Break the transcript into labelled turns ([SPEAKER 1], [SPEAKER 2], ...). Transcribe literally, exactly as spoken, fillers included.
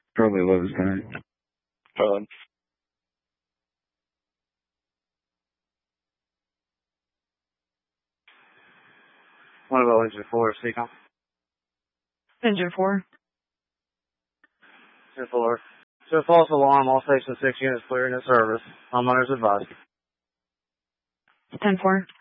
[SPEAKER 1] Probably Lowe's time.
[SPEAKER 2] Probably.
[SPEAKER 3] What about engine four, Seacom?
[SPEAKER 4] Engine four.
[SPEAKER 3] Engine four. So false alarm, all station six units clearing in service. Homeowners advised.
[SPEAKER 4] ten four.